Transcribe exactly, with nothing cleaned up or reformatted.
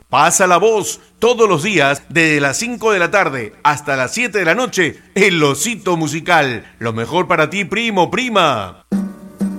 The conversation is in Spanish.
Pasa la voz todos los días desde las cinco de la tarde hasta las siete de la noche. El Osito Musical. Lo mejor para ti, primo, prima.